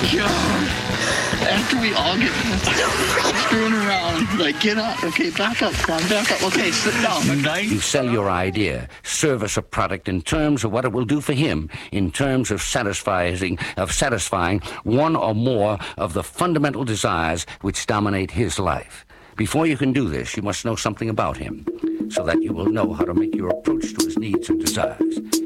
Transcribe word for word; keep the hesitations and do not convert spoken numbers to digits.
God. After we all get screwing around, like, get up. Okay, back up, Tom, back up. Okay, sit down. Nice. You sell your idea, service a product in terms of what it will do for him, in terms of satisfying, of satisfying one or more of the fundamental desires which dominate his life. Before you can do this, you must know something about him, so that you will know how to make your approach to his needs and desires.